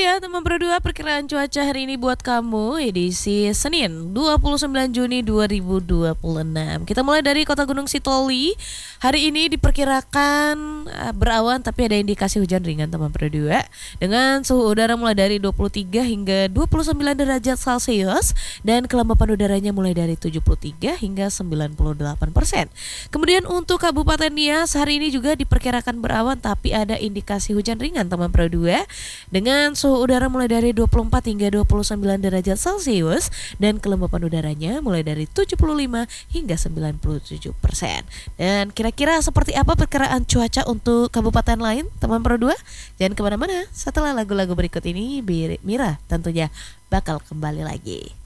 ya teman berdua, perkiraan cuaca hari ini buat kamu edisi Senin 29 Juni 2026. Kita mulai dari Kota Gunung Sitoli. Hari ini diperkirakan berawan tapi ada indikasi hujan ringan teman berdua, dengan suhu udara mulai dari 23 hingga 29 derajat Celcius dan kelembapan udaranya mulai dari 73 hingga 98%. Kemudian untuk Kabupaten Nias hari ini juga diperkirakan berawan tapi ada indikasi hujan ringan teman berdua, dengan suhu udara mulai dari 24 hingga 29 derajat Celcius dan kelembapan udaranya mulai dari 75 hingga 97%. Dan kira-kira seperti apa perkiraan cuaca untuk kabupaten lain teman berdua? Jangan kemana-mana, setelah lagu-lagu berikut ini Mira tentunya bakal kembali lagi.